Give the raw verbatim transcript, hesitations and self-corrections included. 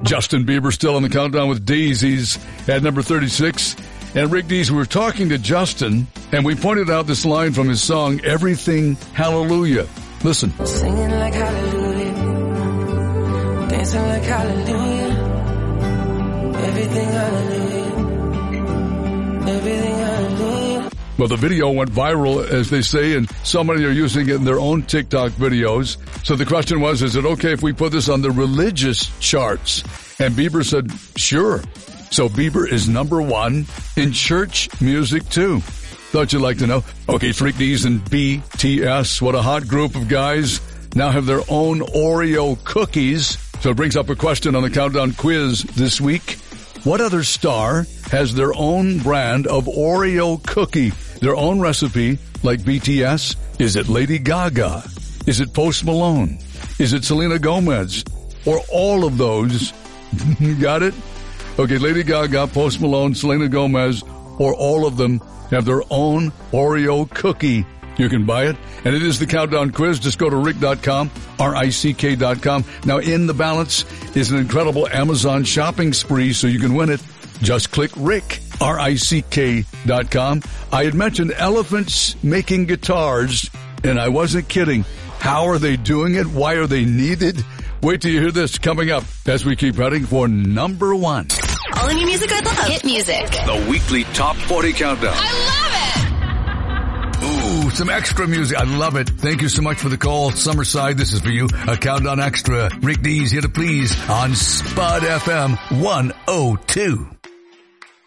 Justin Bieber still on the countdown with Daisies at number thirty-six. And Rick Dees, we were talking to Justin, and we pointed out this line from his song, Everything Hallelujah. Listen. Singing like hallelujah, dancing like hallelujah, everything hallelujah, everything hallelujah. Well, the video went viral, as they say, and so many are using it in their own TikTok videos. So the question was, is it okay if we put this on the religious charts? And Bieber said, sure. So Bieber is number one in church music, too. Thought you'd like to know. Okay, Freak D's and B T S, what a hot group of guys, now have their own Oreo cookies. So it brings up a question on the Countdown quiz this week. What other star has their own brand of Oreo cookie, their own recipe, like B T S? Is it Lady Gaga? Is it Post Malone? Is it Selena Gomez? Or all of those? Got it? Okay, Lady Gaga, Post Malone, Selena Gomez, or all of them have their own Oreo cookie. You can buy it, and it is the Countdown Quiz. Just go to rick dot com, R I C K dot com. Now, in the balance is an incredible Amazon shopping spree, so you can win it. Just click Rick, R I C K dot com. I had mentioned elephants making guitars, and I wasn't kidding. How are they doing it? Why are they needed? Wait till you hear this coming up as we keep heading for number one. All the new music I love. Hit music. The weekly Top forty Countdown. I love it! Ooh, some extra music. I love it. Thank you so much for the call. Summerside, this is for you. A Countdown Extra. Rick Dees here to please on Spud F M one oh two.